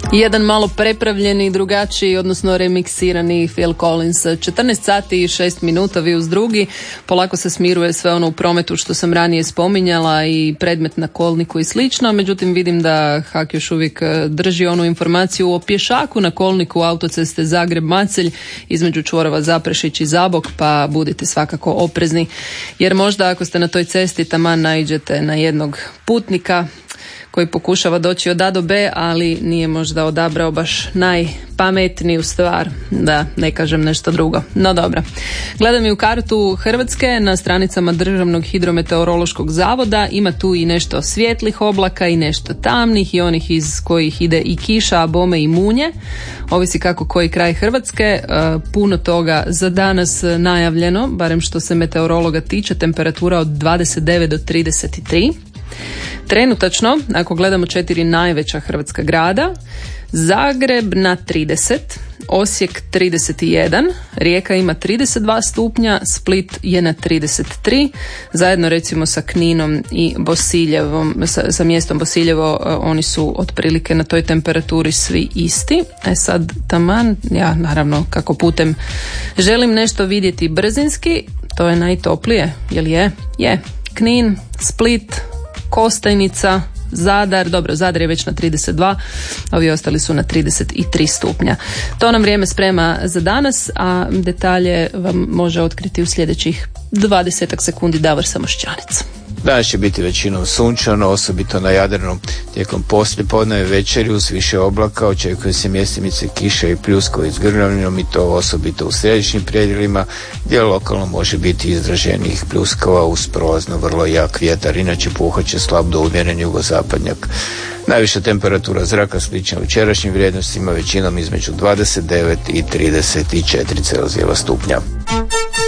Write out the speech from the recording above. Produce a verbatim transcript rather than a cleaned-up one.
Jedan malo prepravljeni, drugačiji, odnosno remiksirani Phil Collins. četrnaest sati i šest minuta, vi uz drugi. Polako se smiruje sve ono u prometu što sam ranije spominjala i predmet na kolniku i slično. Međutim, vidim da H A K još uvijek drži onu informaciju o pješaku na kolniku autoceste Zagreb-Macelj između čvorova Zaprešić i Zabok, pa budite svakako oprezni. Jer možda ako ste na toj cesti taman naiđete na jednog putnika koji pokušava doći od A do B, ali nije možda odabrao baš najpametniju stvar, da ne kažem nešto drugo. No dobro. Gledam i u kartu Hrvatske na stranicama Državnog hidrometeorološkog zavoda. Ima tu i nešto svjetlih oblaka i nešto tamnih i onih iz kojih ide i kiša, a bome i munje. Ovisi kako koji kraj Hrvatske. Puno toga za danas najavljeno, barem što se meteorologa tiče, temperatura od dvadeset devet do trideset tri. Trenutačno, ako gledamo četiri najveća hrvatska grada, Zagreb na trideset, Osijek trideset jedan, Rijeka ima trideset dva stupnja, Split je na trideset tri, zajedno recimo sa Kninom i Bosiljevom, sa, sa mjestom Bosiljevo, oni su otprilike na toj temperaturi svi isti. E sad, taman, ja naravno kako putem želim nešto vidjeti brzinski, to je najtoplije, jel je? Je. Knin, Split, Kostajnica, Zadar, dobro, Zadar je već na trideset dva, ovi ostali su na trideset tri stupnja. To nam vrijeme sprema za danas, a detalje vam može otkriti u sljedećih dvadeset sekundi Davor Samošćanec. Danas će biti većinom sunčano, osobito na Jadranu. Tijekom poslijepodne večeri uz više oblaka očekuje se mjestimice kiše i pljuskovi s grmljavinom i to osobito u središnjim predjelima gdje lokalno može biti izraženih pljuskova uz prolazno vrlo jak vjetar, inače puhat će slab do umjeren jugozapadnjak. Najviša temperatura zraka slična jučerašnjim vrijednostima, većinom između dvadeset devet i trideset četiri Celzijeva stupnja.